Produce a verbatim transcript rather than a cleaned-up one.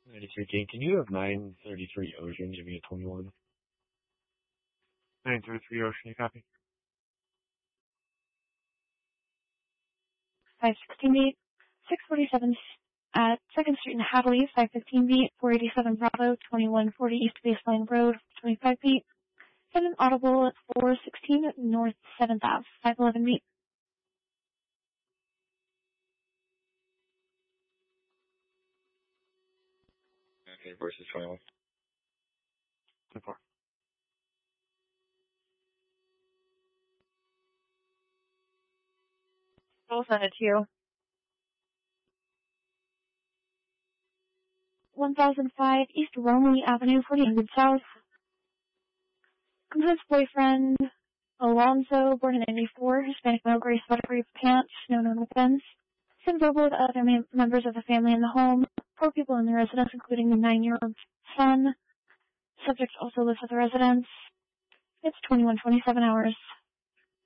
ninety-three King, can you have nine thirty-three Ocean give me a twenty-one? nine thirty-three Ocean, you copy? five sixteen beat, six forty-seven at second Street in Hadley, five fifteen beat, four eighty-seven Bravo, twenty-one forty East Baseline Road, twenty-five beat, seven Audible at four sixteen North seventh Ave, five eleven beat. Okay, versus twenty-one. ten four. I'll send it to you. one thousand five East Romley Avenue, forty hundred South. Complaints boyfriend, Alonzo, born in ninety-four, Hispanic male, gray sweater, gray pants, no known offense. Sins over with other mem- members of the family in the home. Four people in the residence, including the nine-year-old son. Subject also lives at the residence. It's twenty-one twenty-seven hours.